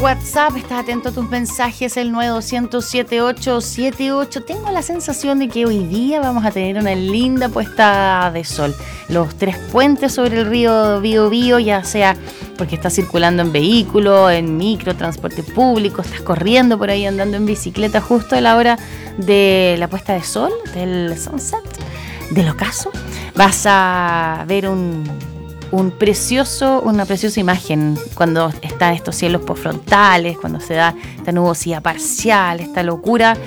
WhatsApp, estás atento a tus mensajes, el 920-7878. Tengo la sensación de que hoy día vamos a tener una linda puesta de sol. Los 3 puentes sobre el río Biobío, ya sea porque estás circulando en vehículo, en micro, transporte público, estás corriendo por ahí, andando en bicicleta justo a la hora de la puesta de sol, del sunset, del ocaso, vas a ver una preciosa imagen cuando están estos cielos posfrontales, cuando se da esta nubosidad parcial, esta locura